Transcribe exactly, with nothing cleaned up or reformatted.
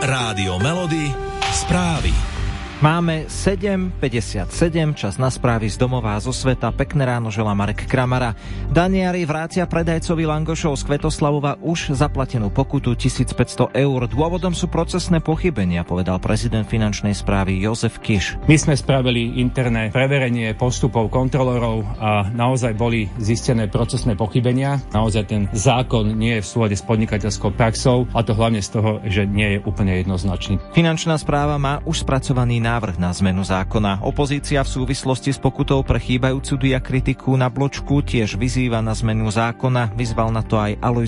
Rádio Melody, správy. Máme sedem päťdesiatsedem, čas na správy z domova a zo sveta. Pekné ráno želá Marek Kramara. Daniari vrácia predajcovi langošov z Kvetoslavova už zaplatenú pokutu tisícpäťsto eur. Dôvodom sú procesné pochybenia, povedal prezident finančnej správy Jozef Kiš. My sme spravili interné preverenie postupov kontrolorov a naozaj boli zistené procesné pochybenia. Naozaj ten zákon nie je v súlade s podnikateľskou praxou, a to hlavne z toho, že nie je úplne jednoznačný. Finančná správa má už spracovaný návrh na zmenu zákona. Opozícia v súvislosti s pokutou pre chýbajúcu diakritiku na bločku tiež vyzýva na zmenu zákona. Vyzval na to aj Alojz